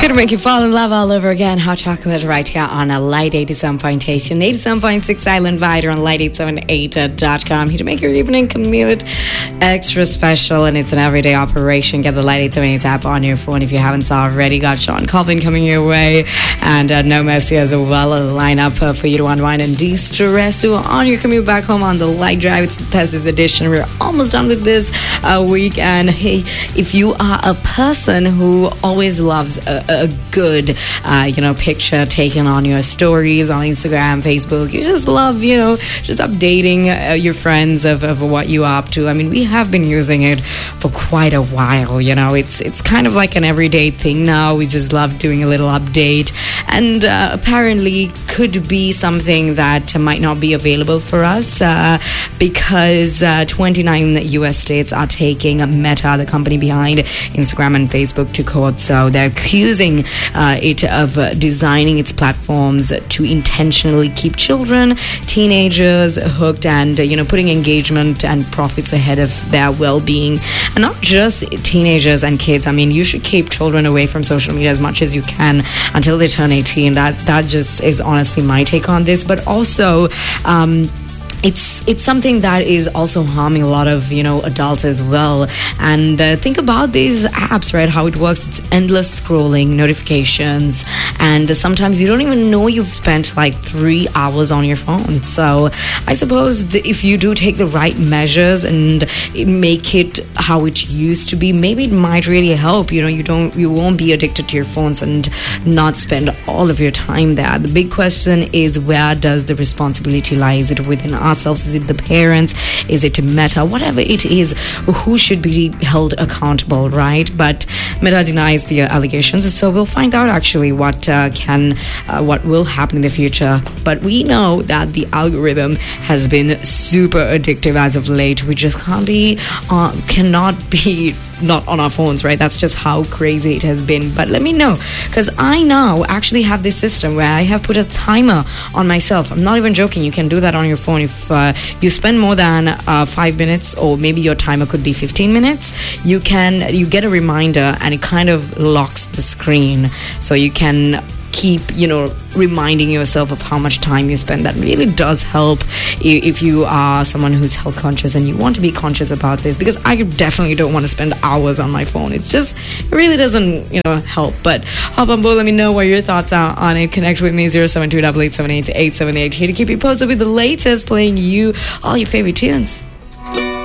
Here to make you fall in love all over again. Hot chocolate right here on a Light 87.8 and 87.6 Island Vider on light878.com. Here to make your evening commute extra special, and it's an everyday operation. Get the Light 878 app on your phone if you haven't already. Got Sean Colvin coming your way, and No Mercy as well. A lineup for you to unwind and de-stress to on your commute back home on the Light Drive. It's the Thursday's edition. We're almost done with this week, and hey, if you are a person who always loves a good picture taken on your stories on Instagram, Facebook, you just love just updating your friends of what you are up to. I mean, we have been using it for quite a while. It's kind of like an everyday thing now. We just love doing a little update, and apparently could be something that might not be available for us because 29 US states are taking Meta, the company behind Instagram and Facebook, to court. So they're accusing it of designing its platforms to intentionally keep children, teenagers hooked, and putting engagement and profits ahead of their well-being. And not just teenagers and kids. I mean, you should keep children away from social media as much as you can until they turn 18. That just is honestly my take on this. But also it's something that is also harming a lot of adults as well. And think about these apps, right? How it works. It's endless scrolling, notifications, and sometimes you don't even know you've spent like 3 hours on your phone. So I suppose if you do take the right measures and make it how it used to be, maybe it might really help. You won't be addicted to your phones and not spend all of your time there. The big question is, where does the responsibility lie? Is it within ourselves? Is it the parents? Is it Meta? Whatever it is, who should be held accountable, right? But Meta denies the allegations, so we'll find out actually what will happen in the future. But we know that the algorithm has been super addictive as of late. We just cannot be not on our phones, right? That's just how crazy it has been. But let me know, because I now actually have this system where I have put a timer on myself. I'm not even joking. You can do that on your phone. If you spend more than 5 minutes, or maybe your timer could be 15 minutes, you get a reminder, and it kind of locks the screen, so you can keep reminding yourself of how much time you spend. That really does help if you are someone who's health conscious and you want to be conscious about this, because I definitely don't want to spend hours on my phone. It really doesn't help. But hop on board, let me know what your thoughts are on it. Connect with me, 072-878-878, here to keep you posted with the latest, playing you all your favorite tunes.